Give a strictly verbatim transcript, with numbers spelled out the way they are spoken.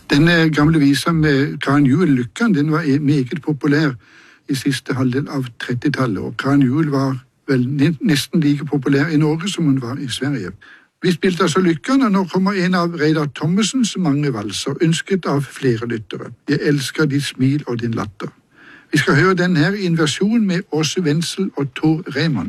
Denne gamle visa med Karen Juel, Lykken, den var meget populær i siste halvdel av trettitallet, og Karen Juel var vel nesten like populær i Norge som hun var i Sverige. Vi spilte altså Lykken, og nå kommer en av Reidar Thommessens mange valser, ønsket av flere lyttere. Jeg elsker ditt smil og din latter. Vi skal høre den her i en versjon med Åse Wenzel og Tor Rehmann.